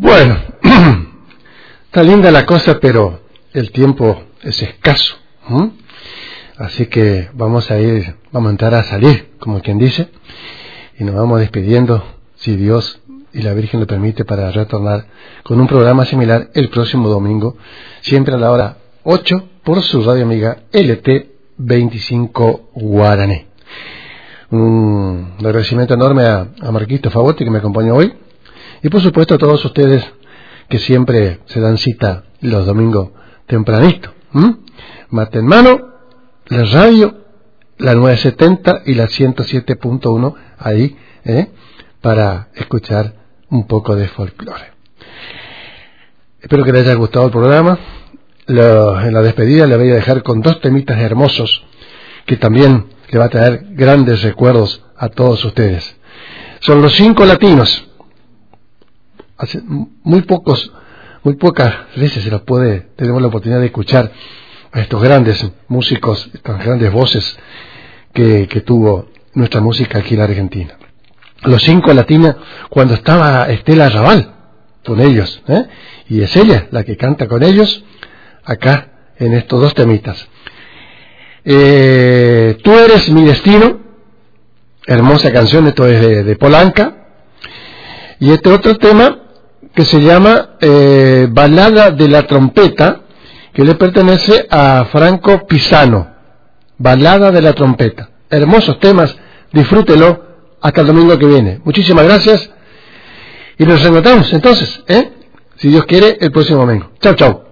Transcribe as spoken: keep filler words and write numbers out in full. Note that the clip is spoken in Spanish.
Bueno, está linda la cosa, pero el tiempo es escaso. ¿Mm? Así que vamos a ir, vamos a entrar a salir, como quien dice, y nos vamos despidiendo, si Dios y la Virgen lo permite, para retornar con un programa similar el próximo domingo, siempre a la hora ocho, por su radio amiga L T veinticinco Guaraní. Un agradecimiento enorme a, a Marquito Favotti, que me acompañó hoy, y por supuesto a todos ustedes que siempre se dan cita los domingos tempranito. ¿Mm? Mate en mano, la radio, la novecientos setenta y la ciento siete punto uno, ahí, ¿eh? para escuchar un poco de folclore. Espero que les haya gustado el programa. Lo, en la despedida le voy a dejar con dos temitas hermosos que también le va a traer grandes recuerdos a todos ustedes. Son los cinco latinos. Hace muy pocos, muy pocas veces se los puede, tenemos la oportunidad de escuchar a estos grandes músicos, estas grandes voces que, que tuvo nuestra música aquí en la Argentina. Los cinco latinos, cuando estaba Estela Raval con ellos, ¿eh? y es ella la que canta con ellos acá en estos dos temitas. Eh, Tú eres mi destino, hermosa canción, esto es de, de Polanca, y este otro tema que se llama eh, Balada de la Trompeta, que le pertenece a Franco Pisano. Balada de la Trompeta. Hermosos temas, disfrútelo hasta el domingo que viene. Muchísimas gracias y nos reencontramos entonces, ¿eh? si Dios quiere, el próximo domingo. Chao, chao.